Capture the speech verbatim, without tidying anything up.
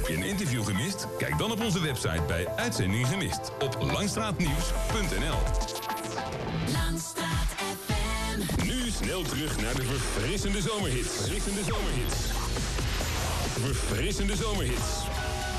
Heb je een interview gemist? Kijk dan op onze website bij Uitzending Gemist op langstraatnieuws punt n l. Langstraat F M. Nu snel terug naar de verfrissende zomerhits. Verfrissende zomerhits. Verfrissende zomerhits.